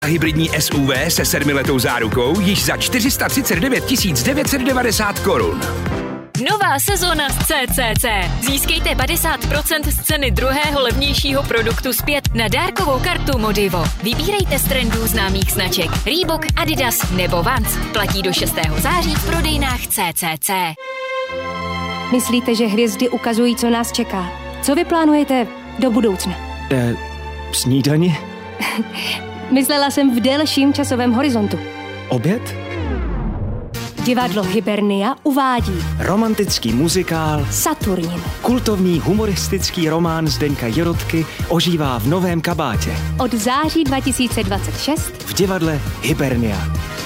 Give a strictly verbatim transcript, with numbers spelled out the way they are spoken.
Hybridní S U V se sedmiletou zárukou již za čtyři sta třicet devět tisíc devět set devadesát korun. Nová sezóna z C C C. Získejte padesát procent z ceny druhého levnějšího produktu zpět na dárkovou kartu Modivo. Vybírejte z trendů známých značek Reebok, Adidas nebo Vans. Platí do šestého září v prodejnách C C C. Myslíte, že hvězdy ukazují, co nás čeká? Co vy plánujete do budoucna? Eh, snídani? Myslela jsem v delším časovém horizontu. Oběd? Divadlo Hibernia uvádí romantický muzikál Saturnin. Kultovní humoristický román Zdeňka Jirotky ožívá v Novém kabátě. Od září dva tisíce dvacet šest v divadle Hibernia.